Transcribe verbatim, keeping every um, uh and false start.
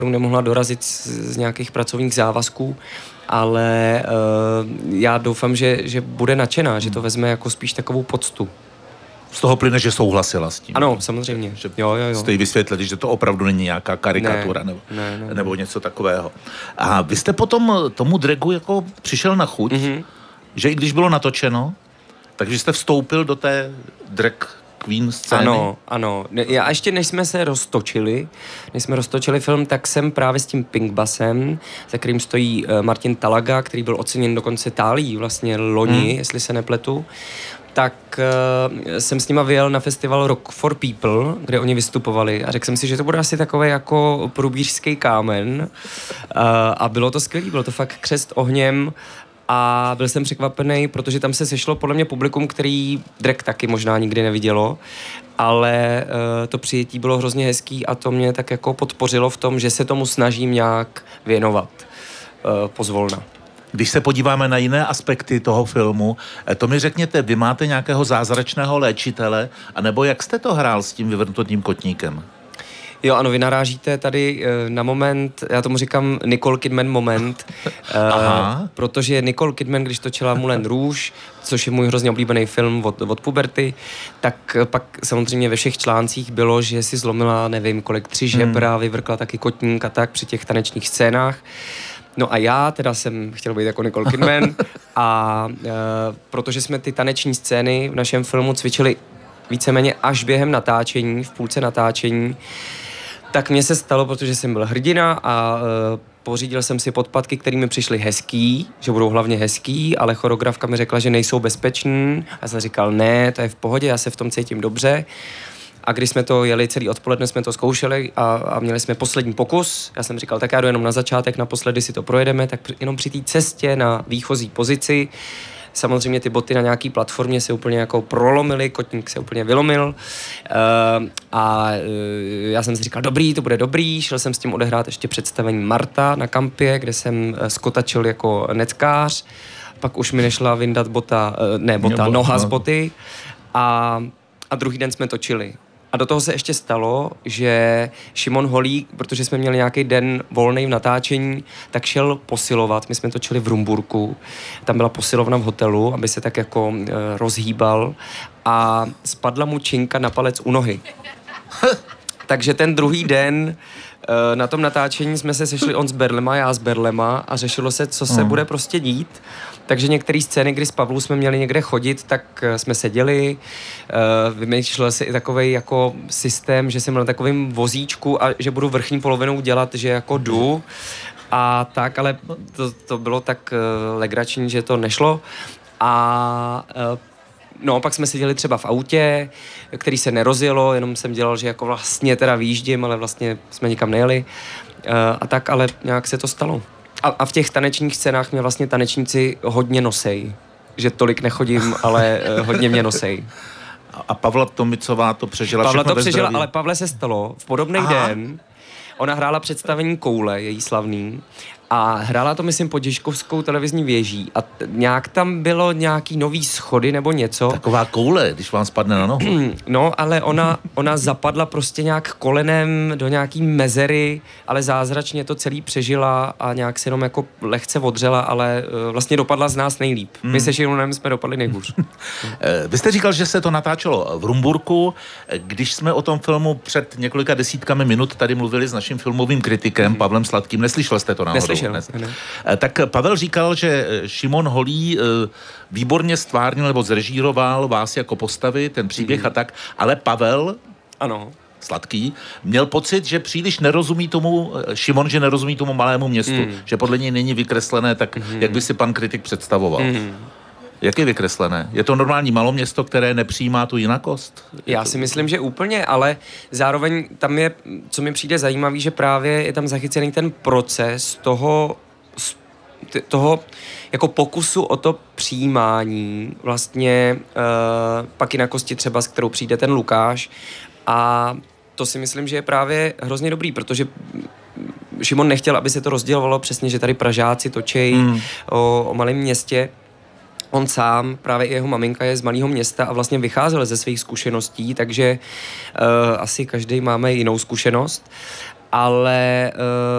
nemohla dorazit z, z nějakých pracovních závazků, ale uh, já doufám, že, že bude nadšená, že to vezme jako spíš takovou poctu. Z toho plyne, že souhlasila s tím. Ano, samozřejmě. Že jo, jo, jo. jste jí vysvětlili, že to opravdu není nějaká karikatura ne, nebo, ne, ne, nebo něco takového. A vy jste potom tomu dragu jako přišel na chuť, mm-hmm. že i když bylo natočeno, takže jste vstoupil do té drag queen scény? Ano, ano. Já ještě než jsme se roztočili, než jsme roztočili film, tak jsem právě s tím Pink Basem, za kterým stojí Martin Talaga, který byl oceněn dokonce Tálií vlastně loni, hmm. jestli se nepletu, tak uh, jsem s nima vyjel na festival Rock for People, kde oni vystupovali a řekl jsem si, že to bude asi takový jako průbířský kámen uh, a bylo to skvělý, bylo to fakt křest ohněm. A byl jsem překvapený, protože tam se sešlo podle mě publikum, který drag taky možná nikdy nevidělo, ale uh, to přijetí bylo hrozně hezký a to mě tak jako podpořilo v tom, že se tomu snažím nějak věnovat uh, pozvolna. Když se podíváme na jiné aspekty toho filmu, to mi řekněte, vy máte nějakého zázračného léčitele, anebo jak jste to hrál s tím vyvrtnutým kotníkem? Jo, ano, vy narážíte tady uh, na moment, já tomu říkám Nicole Kidman moment, uh, protože Nicole Kidman, když točila Moulin Rouge, což je můj hrozně oblíbený film od, od puberty, tak pak samozřejmě ve všech článcích bylo, že si zlomila, nevím kolik, tři žebra, hmm. vyvrkla taky kotník a tak při těch tanečních scénách. No a já teda jsem chtěl být jako Nicole Kidman a uh, protože jsme ty taneční scény v našem filmu cvičili víceméně až během natáčení, v půlce natáčení, tak mně se stalo, protože jsem byl hrdina a uh, pořídil jsem si podpatky, které mi přišly hezký, že budou hlavně hezký, ale choreografka mi řekla, že nejsou bezpečný. A já jsem říkal, ne, to je v pohodě, já se v tom cítím dobře. A když jsme to jeli celý odpoledne, jsme to zkoušeli a, a měli jsme poslední pokus. Já jsem říkal, tak já jdu jenom na začátek, naposledy si to projedeme, tak jenom při té cestě na výchozí pozici. Samozřejmě ty boty na nějaký platformě se úplně jako prolomily, kotník se úplně vylomil uh, a uh, já jsem si říkal, dobrý, to bude dobrý, šel jsem s tím odehrát ještě představení Marta na kampě, kde jsem uh, skotačil jako neckář, pak už mi nešla vyndat bota, uh, ne bota, Nebo, noha no. z boty a, a druhý den jsme točili. A do toho se ještě stalo, že Šimon Holík, protože jsme měli nějaký den volnej v natáčení, tak šel posilovat. My jsme točili v Rumburku. Tam byla posilovna v hotelu, aby se tak jako e, rozhýbal. A spadla mu činka na palec u nohy. Takže ten druhý den e, na tom natáčení jsme se sešli on s berlema, já s berlema a řešilo se, co se mm. bude prostě dít. Takže některé scény, kdy s Pavlou jsme měli někde chodit, tak jsme seděli, uh, vymýšlel se i takovej jako systém, že jsem byl na takovém vozíčku a že budu vrchní polovinou dělat, že jako jdu a tak, ale to, to bylo tak uh, legrační, že to nešlo a uh, no, pak jsme seděli třeba v autě, který se nerozjelo, jenom jsem dělal, že jako vlastně teda výjíždím, ale vlastně jsme nikam nejeli uh, a tak, ale nějak se to stalo. A, a v těch tanečních scénách mě vlastně tanečníci hodně nosej. Že tolik nechodím, ale uh, hodně mě nosej. A Pavla Tomicová to přežila Pavla všechno to přežila, ve ale Pavle se stalo v podobný Aha. den. Ona hrála představení Koule, její slavný. A hrála to, myslím, pod Žižkovskou televizní věží. A t- nějak tam bylo nějaký nový schody nebo něco. Taková koule, když vám spadne na nohu. No, ale ona, ona zapadla prostě nějak kolenem do nějaký mezery, ale zázračně to celý přežila a nějak se jenom jako lehce odřela, ale uh, vlastně dopadla z nás nejlíp. Hmm. My se Šironem jsme dopadli nejhůř. Vy jste říkal, že se to natáčelo v Rumburku. Když jsme o tom filmu před několika desítkami minut tady mluvili s naším filmovým kritikem hmm. Pavlem Sladkým, neslyšel jste to náhodou? Neslyšel. Ne. Tak Pavel říkal, že Šimon Holý výborně stvárnil nebo zrežíroval vás jako postavy, ten příběh mm. a tak, ale Pavel ano. Sladký měl pocit, že příliš nerozumí tomu, Šimon, že nerozumí tomu malému městu, mm. že podle něj není vykreslené tak, mm. jak by si pan kritik představoval. Mm. Jak je vykreslené? Je to normální maloměsto, které nepřijímá tu jinakost? Je Já to... si myslím, že úplně, ale zároveň tam je, co mi přijde zajímavý, že právě je tam zachycený ten proces toho, toho jako pokusu o to přijímání vlastně uh, pak jinakosti třeba, s kterou přijde ten Lukáš a to si myslím, že je právě hrozně dobrý, protože Šimon nechtěl, aby se to rozdělovalo přesně, že tady Pražáci točejí mm. o, o malém městě. On sám, právě i jeho maminka je z malého města a vlastně vycházel ze svých zkušeností, takže uh, asi každý máme jinou zkušenost. ale uh,